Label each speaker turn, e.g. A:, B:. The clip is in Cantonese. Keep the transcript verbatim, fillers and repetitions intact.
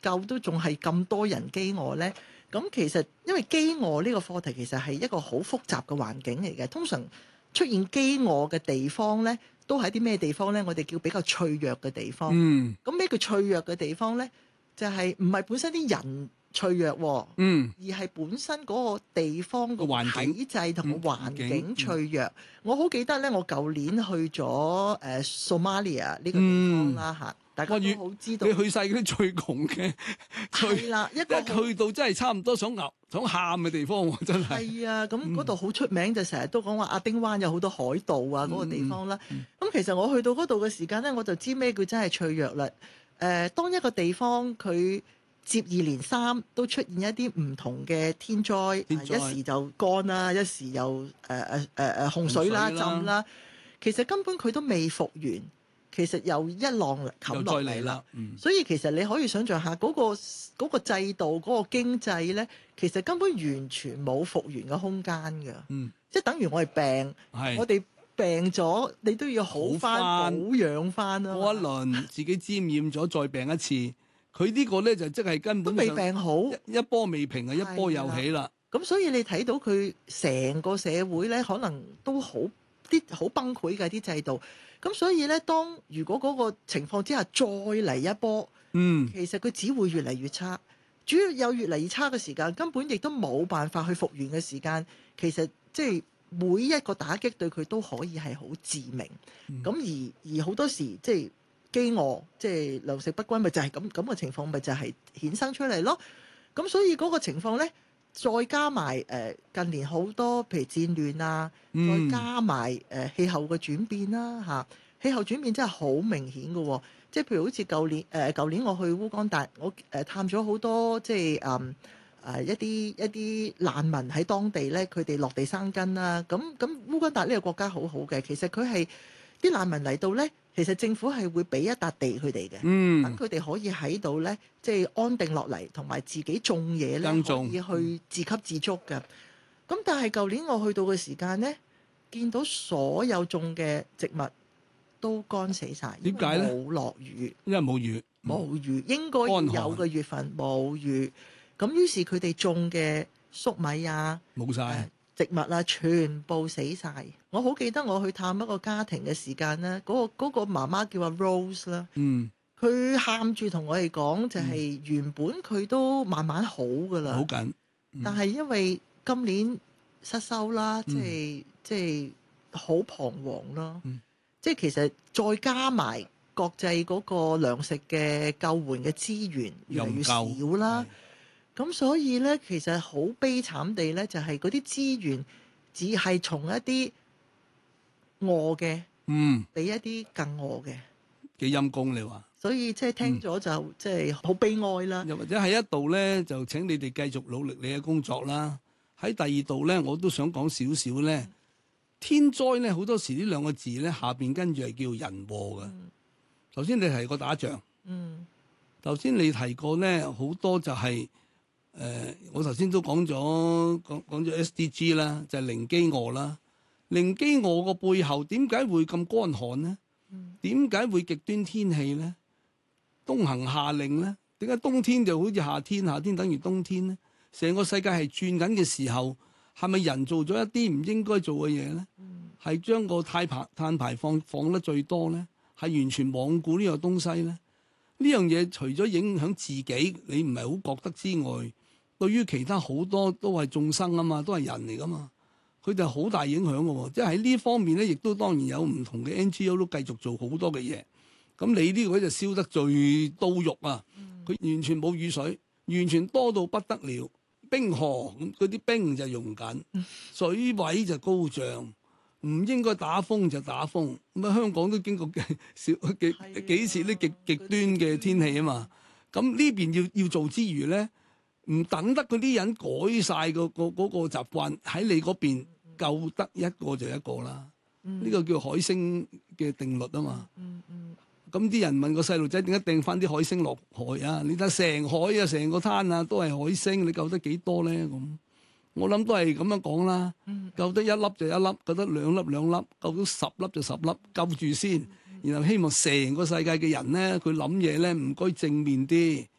A: 救都仲係咁多人飢餓呢？咁其實因為飢餓呢個課題其實係一個好複雜嘅環境嚟嘅。通常出現飢餓嘅地方呢，都係啲咩地方呢？我哋叫比較脆弱嘅地方。
B: 嗯，
A: 咁咩叫脆弱嘅地方呢？就係唔係本身啲人脆弱喎，
B: 嗯，
A: 而係本身嗰個地方個
B: 環境
A: 體制同個環境
B: 嗯環境
A: 脆弱。我好記得咧，我舊年去咗誒 Somalia 呢個地方啦嚇，大家
B: 哇越
A: 都好知道。
B: 你去晒嗰啲最窮嘅，最
A: 係啦，一個
B: 一去到真係差唔多想嘔想喊嘅地方喎，真係。
A: 係啊，咁嗰度好出名，就成日都講話亞丁灣有好多海盜啊嗰個地方啦。咁其實我去到嗰度嘅時間咧，我就知咩叫真係脆弱啦。誒，當一個地方佢接二連三都出現一啲唔同嘅天災，
B: 天災
A: 一時就乾啦，一時又誒誒誒誒洪水啦、
B: 洪水啦
A: 浸啦，其實根本佢都未復原，其實又一浪冚
B: 又
A: 落嚟啦
B: 再嚟啦。嗯
A: 所以其實你可以想象下嗰、個嗰、個制度、嗰、個經濟咧，其實根本完全冇復原嘅空間㗎。
B: 嗯，
A: 即係等於我哋病，
B: 係
A: 我哋病咗，你都要好翻、
B: 好返
A: 保養翻啊嘛。
B: 嗰一輪自己沾染咗再病一次，佢呢個咧就即係根
A: 都未
B: 本上
A: 病好。
B: 一一波未平啊，一波又起啦。
A: 咁所以你睇到佢成個社會咧，可能都好啲好崩潰嘅啲制度。咁所以咧，當如果嗰個情況之下再嚟一波，
B: 嗯，
A: 其實佢只會越嚟越差。主要有越嚟越差嘅時間，根本亦都冇辦法去復原嘅時間。其實即係每一個打擊對佢都可以係好致命。咁、而而好多時即係飢餓，即係糧食不均，咪就係咁咁嘅情況，咪就係衍生出嚟咯。咁所以嗰個情況咧，再加埋誒、呃、近年好多譬如戰亂啊，
B: 嗯
A: 再加埋誒、呃、氣候嘅轉變啦嚇、氣候轉變真係好明顯嘅喎、即係譬如好似舊年誒舊年我去烏干達，我誒、呃、探咗好多即係誒誒一啲一啲難民喺當地咧，佢哋落地生根啦。咁咁烏干達呢個國家好好嘅，其實佢係啲難民嚟到咧，其實政府係會俾一笪地佢哋嘅。
B: 嗯
A: 等佢哋可以喺度咧，即係安定落嚟，同埋自己種嘢咧，可
B: 耕種
A: 以去自給自足嘅。咁但係舊年我去到嘅時間咧，見到所有種嘅植物都乾死晒。
B: 點解咧
A: 冇落雨，
B: 因為冇雨，
A: 冇雨，應該要
B: 乾旱
A: 有嘅月份冇雨。咁於是佢哋種嘅粟米啊、
B: 冇晒。
A: 誒植物啊，全部死晒。我好記得我去探一個家庭嘅時間咧，嗰、個嗰、個媽媽叫阿 Rose 啦。
B: 嗯，
A: 佢喊住同我哋講，就係原本佢都慢慢好噶啦，
B: 好緊。
A: 但係因為今年失收啦，
B: 嗯
A: 即係即係好彷徨啦。
B: 嗯
A: 即係其實再加埋國際嗰個糧食嘅救援嘅資源越嚟越少
B: 又唔夠
A: 啦，咁所以咧其實好悲慘地咧，就係嗰啲資源只係從一啲餓嘅
B: 嗯，
A: 俾一啲更餓嘅。
B: 幾陰公你話？
A: 所以即係聽咗就即係好悲哀啦。
B: 又或者喺一度咧，就請你哋繼續努力你嘅工作啦。喺第二度咧，我都想講少少咧。天災咧好多時呢兩個字咧下邊跟住係叫人禍嘅。頭先你提過打仗，
A: 嗯
B: 頭先你提過咧好多就係、誒、我頭先都講咗講講咗 S D G 啦，就係零飢餓啦。零飢餓個背後點解會咁乾旱呢？點解會極端天氣咧？冬行夏令咧？點解冬天就好似夏天，夏天等於冬天咧？成個世界係轉緊嘅時候，係咪人做咗一啲唔應該做嘅嘢咧？係將個碳排碳排放放得最多咧？係完全罔顧呢個東西咧？呢樣嘢除咗影響自己，你唔係好覺得之外，對於其他好多都係眾生啊嘛，都係人嚟噶嘛，佢哋好大影響嘅喎。即係喺呢方面咧，亦都當然有唔同嘅 N G O 都繼續做好多嘅嘢。咁你呢個就燒得最刀肉啊！佢完全冇雨水，完全多到不得了。冰河咁嗰啲冰就溶緊，水位就高漲，唔應該打風就打風。咁啊，香港都經過少幾幾次啲極極端嘅天氣啊嘛。咁呢邊要要做之餘咧，唔等得嗰啲人改晒個個嗰個習慣，喺你嗰邊救得一個就一個啦。呢個叫海星嘅定律啊嘛。咁啲人問個細路仔點解掟翻啲海星落海啊？你睇成海啊，成個灘啊，都係海星，你救得幾多咧？咁我諗都係咁樣講啦。救得一粒就一粒，救得兩粒兩粒，救到十粒就十粒，救住先。然後希望成個世界嘅人咧，佢諗嘢咧唔該正面啲，